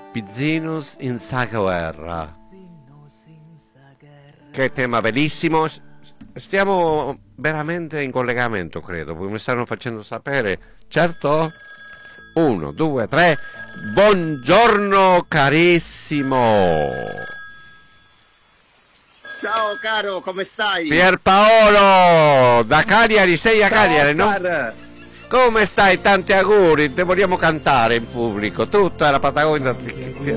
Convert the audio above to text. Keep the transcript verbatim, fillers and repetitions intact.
Bizzinus in Saga Guerra. Che tema bellissimo. Stiamo veramente in collegamento, credo. Voi mi stanno facendo sapere. Certo? Uno, due, tre. Buongiorno carissimo. Ciao caro, come stai? Pierpaolo da Cagliari, sei a Ciao, Cagliari, no? Car. Come stai? Tanti auguri, te vogliamo cantare in pubblico, tutta la Patagonia.